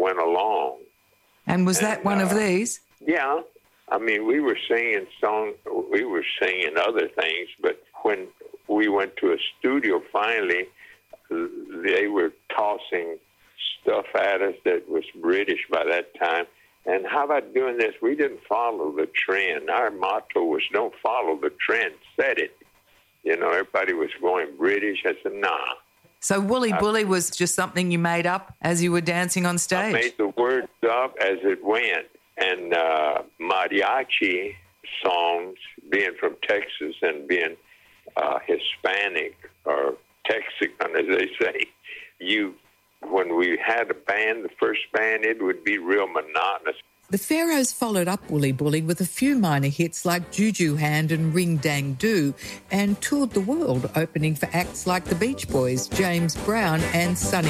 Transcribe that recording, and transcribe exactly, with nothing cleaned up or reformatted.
went along. And was that And, one of uh, these? Yeah. I mean, we were singing songs, we were singing other things, but when we went to a studio finally, they were tossing stuff at us that was British by that time. And how about doing this? We didn't follow the trend. Our motto was don't follow the trend, set it. You know, everybody was going British. I said, nah. So Woolly I, Bully was just something you made up as you were dancing on stage? I made the words up as it went. And uh, mariachi songs, being from Texas and being uh, Hispanic or Texican, as they say, you when we had a band, the first band, it would be real monotonous. The Pharaohs followed up Woolly Bully with a few minor hits like Juju Hand and Ring Dang Do, and toured the world, opening for acts like the Beach Boys, James Brown and Sonny